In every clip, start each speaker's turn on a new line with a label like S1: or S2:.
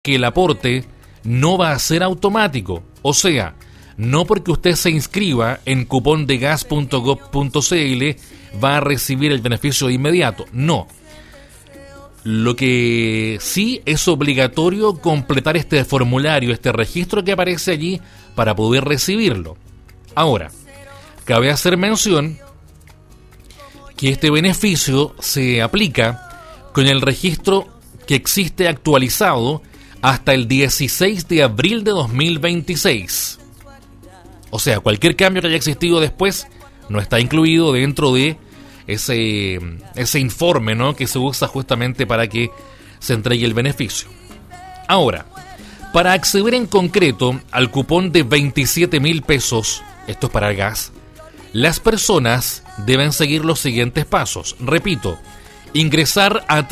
S1: que el aporte no va a ser automático. O sea, no porque usted se inscriba en cupondegas.gov.cl va a recibir el beneficio de inmediato. No. Lo que sí es obligatorio completar este formulario, este registro que aparece allí para poder recibirlo. Ahora, cabe hacer mención que este beneficio se aplica con el registro que existe actualizado hasta el 16 de abril de 2026. O sea, cualquier cambio que haya existido después no está incluido dentro de ese informe, ¿no?, que se usa justamente para que se entregue el beneficio. Ahora, para acceder en concreto al cupón de 27,000 pesos, esto es para el gas, las personas deben seguir los siguientes pasos. Repito, ingresar a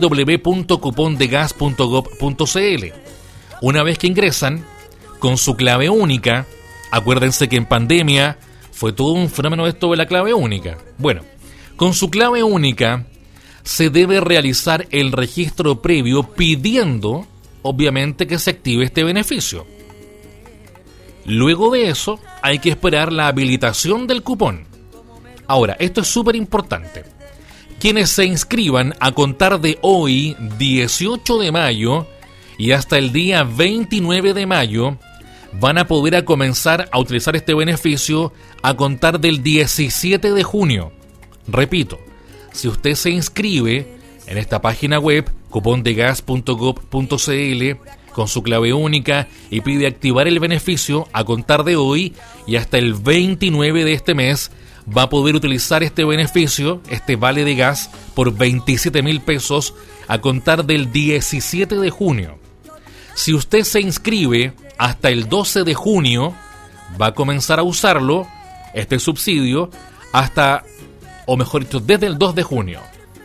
S1: www.cupondegas.gov.cl. Una vez que ingresan, con su clave única, acuérdense que en pandemia fue todo un fenómeno esto de la clave única. Bueno, con su clave única se debe realizar el registro previo pidiendo, obviamente, que se active este beneficio. Luego de eso, hay que esperar la habilitación del cupón. Ahora, esto es súper importante. Quienes se inscriban a contar de hoy, 18 de mayo, y hasta el día 29 de mayo, van a poder comenzar a utilizar este beneficio a contar del 17 de junio. Repito, si usted se inscribe en esta página web, cupondegas.gov.cl, con su clave única y pide activar el beneficio a contar de hoy y hasta el 29 de este mes, va a poder utilizar este beneficio, este vale de gas, por 27,000 pesos a contar del 17 de junio. Si usted se inscribe hasta el 12 de junio, va a comenzar a usarlo, este subsidio, hasta, o mejor dicho, desde el 2 de junio.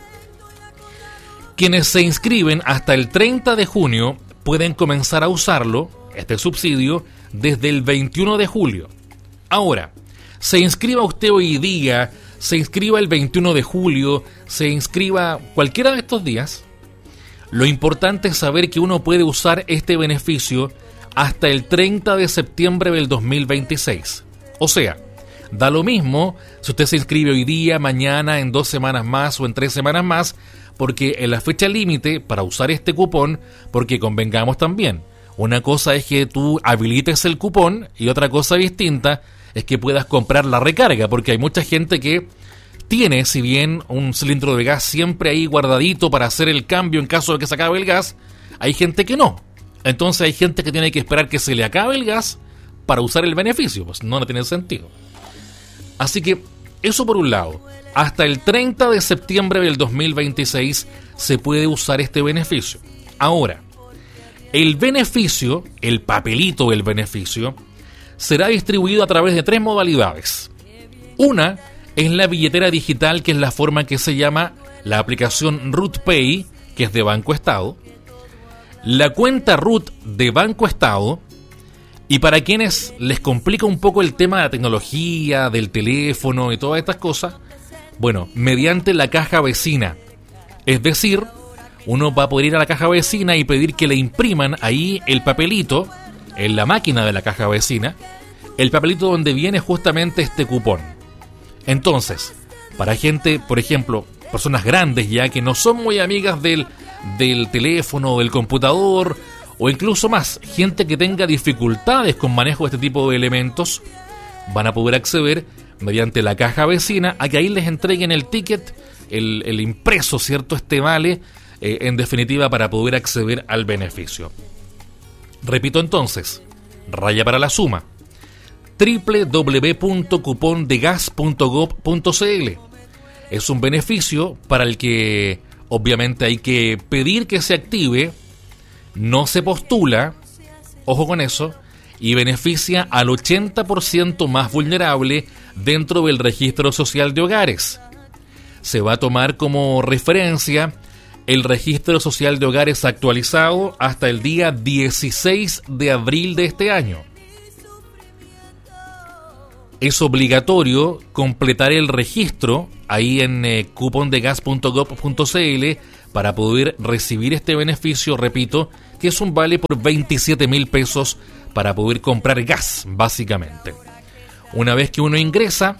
S1: Quienes se inscriben hasta el 30 de junio pueden comenzar a usarlo, este subsidio, desde el 21 de julio. Ahora, se inscriba usted hoy día, se inscriba el 21 de julio, se inscriba cualquiera de estos días, lo importante es saber que uno puede usar este beneficio hasta el 30 de septiembre del 2026. O sea, da lo mismo si usted se inscribe hoy día, mañana, en 2 semanas más o en 3 semanas más, porque en la fecha límite para usar este cupón, porque convengamos también, una cosa es que tú habilites el cupón y otra cosa distinta es que puedas comprar la recarga, porque hay mucha gente que tiene, si bien un cilindro de gas siempre ahí guardadito para hacer el cambio en caso de que se acabe el gas, hay gente que no. Entonces hay gente que tiene que esperar que se le acabe el gas para usar el beneficio, pues no tiene sentido. Así que eso por un lado, hasta el 30 de septiembre del 2026 se puede usar este beneficio. Ahora, el beneficio, el papelito del beneficio, será distribuido a través de 3 modalidades. Una es la billetera digital, que es la forma que se llama la aplicación RUT-Pay, que es de Banco Estado, la cuenta RUT de Banco Estado, y para quienes les complica un poco el tema de la tecnología, del teléfono y todas estas cosas, bueno, mediante la caja vecina. Es decir, uno va a poder ir a la caja vecina y pedir que le impriman ahí el papelito, en la máquina de la caja vecina, el papelito donde viene justamente este cupón. Entonces, para gente, por ejemplo, personas grandes ya que no son muy amigas del teléfono o del computador, o incluso más, gente que tenga dificultades con manejo de este tipo de elementos, van a poder acceder mediante la caja vecina a que ahí les entreguen el ticket, el impreso, ¿cierto? Este vale, en definitiva, para poder acceder al beneficio. Repito entonces, raya para la suma, www.cupondegas.gov.cl. Es un beneficio para el que obviamente hay que pedir que se active, no se postula, ojo con eso, y beneficia al 80% más vulnerable dentro del registro social de hogares. Se va a tomar como referencia el registro social de hogares actualizado hasta el día 16 de abril de este año. Es obligatorio completar el registro ahí en cupondegas.gov.cl para poder recibir este beneficio, repito, que es un vale por 27.000 pesos para poder comprar gas, básicamente. Una vez que uno ingresa,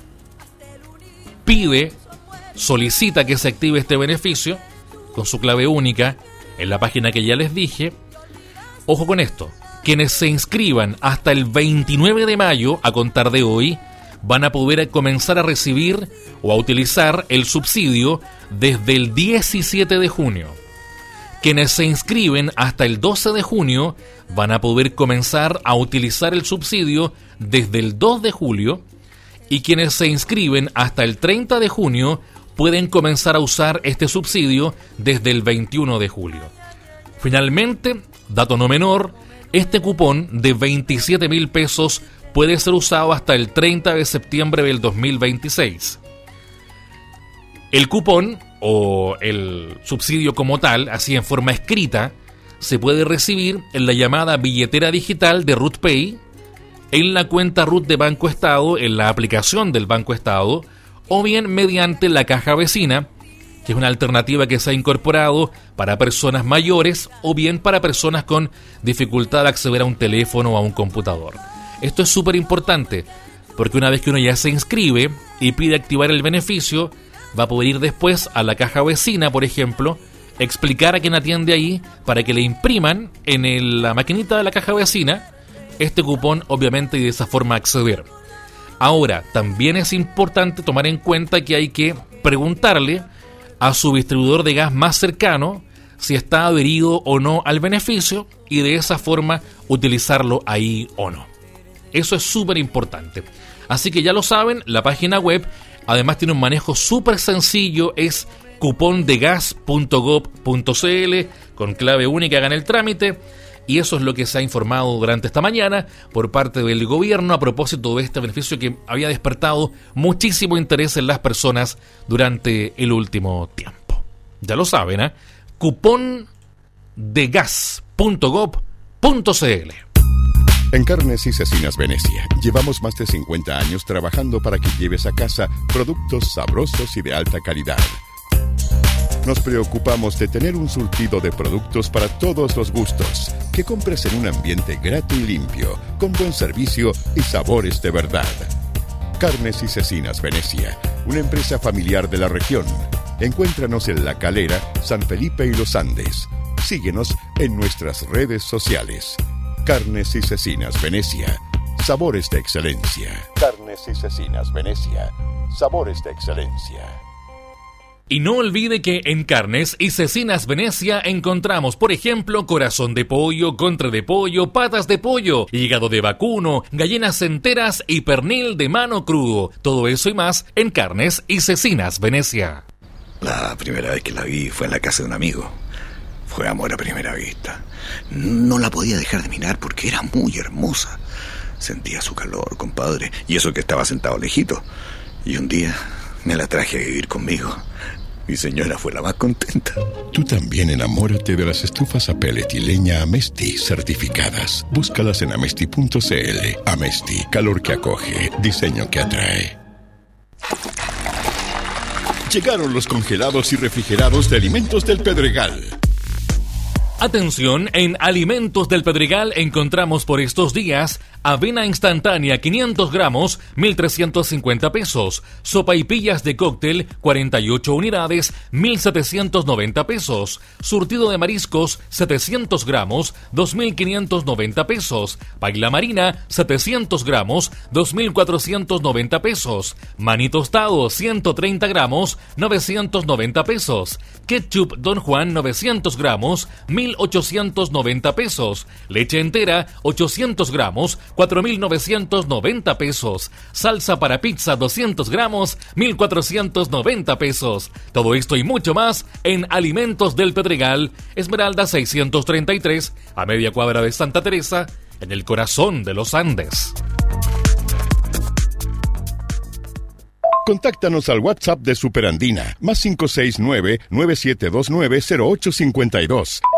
S1: solicita que se active este beneficio con su clave única en la página que ya les dije. Ojo con esto, quienes se inscriban hasta el 29 de mayo, a contar de hoy, van a poder comenzar a recibir o a utilizar el subsidio desde el 17 de junio. Quienes se inscriben hasta el 12 de junio van a poder comenzar a utilizar el subsidio desde el 2 de julio y quienes se inscriben hasta el 30 de junio pueden comenzar a usar este subsidio desde el 21 de julio. Finalmente, dato no menor, este cupón de 27.000 pesos puede ser usado hasta el 30 de septiembre del 2026. El cupón o el subsidio como tal, así en forma escrita, se puede recibir en la llamada billetera digital de Ruth Pay, en la cuenta Ruth de Banco Estado, en la aplicación del Banco Estado, o bien mediante la caja vecina, que es una alternativa que se ha incorporado para personas mayores o bien para personas con dificultad de acceder a un teléfono o a un computador. Esto es súper importante, porque una vez que uno ya se inscribe y pide activar el beneficio, va a poder ir después a la caja vecina, por ejemplo, explicar a quien atiende ahí para que le impriman en la maquinita de la caja vecina este cupón, obviamente, y de esa forma acceder. Ahora, también es importante tomar en cuenta que hay que preguntarle a su distribuidor de gas más cercano si está adherido o no al beneficio y de esa forma utilizarlo ahí o no. Eso es súper importante. Así que ya lo saben, la página web además tiene un manejo súper sencillo, es cupondegas.gov.cl, con clave única hagan el trámite, y eso es lo que se ha informado durante esta mañana por parte del gobierno a propósito de este beneficio que había despertado muchísimo interés en las personas durante el último tiempo. Ya lo saben, ¿eh? cupondegas.gov.cl.
S2: En Carnes y Cecinas Venecia, llevamos más de 50 años trabajando para que lleves a casa productos sabrosos y de alta calidad. Nos preocupamos de tener un surtido de productos para todos los gustos, que compres en un ambiente grato y limpio, con buen servicio y sabores de verdad. Carnes y Cecinas Venecia, una empresa familiar de la región. Encuéntranos en La Calera, San Felipe y Los Andes. Síguenos en nuestras redes sociales. Carnes y Cecinas Venecia, sabores de excelencia. Carnes y Cecinas Venecia, sabores de excelencia.
S1: Y no olvide que en Carnes y Cecinas Venecia encontramos, por ejemplo, corazón de pollo, contra de pollo, patas de pollo, hígado de vacuno, gallinas enteras y pernil de mano crudo. Todo eso y más en Carnes y Cecinas Venecia.
S3: La primera vez que la vi fue en la casa de un amigo. Fue amor a primera vista. No la podía dejar de mirar porque era muy hermosa. Sentía su calor, compadre, y eso que estaba sentado lejito. Y un día me la traje a vivir conmigo. Mi señora fue la más contenta.
S2: Tú también enamórate de las estufas a pellet y leña Amesti certificadas. Búscalas en amesti.cl. Amesti, calor que acoge, diseño que atrae. Llegaron los congelados y refrigerados de Alimentos del Pedregal.
S1: Atención, en Alimentos del Pedregal encontramos por estos días avena instantánea 500 gramos, 1.350 pesos. Sopaipillas de cóctel, 48 unidades, 1.790 pesos. Surtido de mariscos, 700 gramos, 2.590 pesos. Paila marina, 700 gramos, 2.490 pesos. Maní tostado, 130 gramos, 990 pesos. Ketchup Don Juan, 900 gramos, 1.890 pesos. Leche entera, 800 gramos, 4.990 pesos. Salsa para pizza, 200 gramos, 1.490 pesos. Todo esto y mucho más en Alimentos del Pedregal, Esmeralda 633, a media cuadra de Santa Teresa, en el corazón de los Andes.
S2: Contáctanos al WhatsApp de Superandina, +569-9729-0852.